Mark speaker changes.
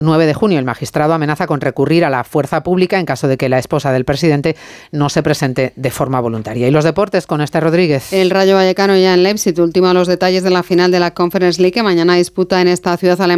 Speaker 1: 9 de junio. El magistrado amenaza con recurrir a la fuerza pública en caso de que la esposa del presidente no se presente de forma voluntaria. Y los deportes con Esther Rodríguez.
Speaker 2: El Rayo Vallecano ya en Leipzig, último de los detalles de la final de la Conference League que mañana disputa en esta ciudad alemana